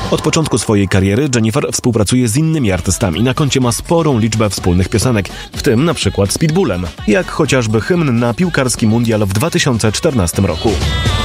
Od początku swojej kariery Jennifer współpracuje z innymi artystami. Na koncie ma sporą liczbę wspólnych piosenek, w tym na przykład z Pitbullem, jak chociażby hymn na piłkarski mundial w 2014 roku.